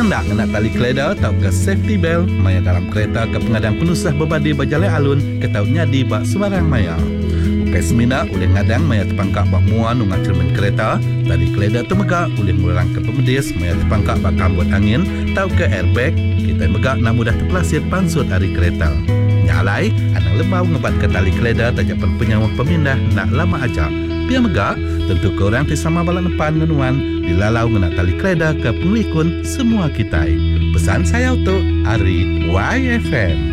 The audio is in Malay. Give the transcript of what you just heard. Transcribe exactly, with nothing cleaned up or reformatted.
Penanda ngena tali keleda tau ke safety belt maya dalam kereta ke pengadang penusah berbadi berjalan alun ke tau nyadi bak sembarang maya. Ukai semina oleh ngadang maya terpangkak bak muan ungat cermin kereta, tali keleda temegak oleh murang ke pemedis maya terpangkak bak kambut angin tau ke airbag, kita megak nak mudah terpelasir pansut hari kereta. Nyalai, anang lebau ngebat ke tali keleda tajak penyawa pemindah nak lama aja. Pia megak, tentu korang ti sama balak depan ngenuan dilalau ngena tali keleda ke penglikun semua kita. Pesan saya untuk Ari Y F M.